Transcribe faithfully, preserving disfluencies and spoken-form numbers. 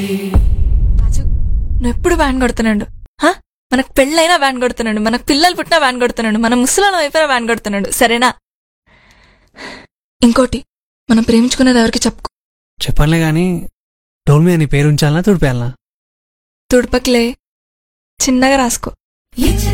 రాజు నువ్వు ఎప్పుడు వ్యాన్ కొడుతున్నాడు? మనకు పెళ్ళైనా వ్యాన్ కొడుతున్నాడు, మనకు పిల్లలు పుట్టినా వ్యాన్ కొడుతున్నాడు, మన ముసలాల వైపున వ్యాన్ కొడుతున్నాడు. సరేనా? ఇంకోటి, మనం ప్రేమించుకునేది ఎవరికి చెప్పుకో. చెప్పనులే గాని డోల్ మీద నీ పేరు ఉంచాలనా తుడిపేయాలనా? తుడపకిలే, చిన్నగా రాసుకో.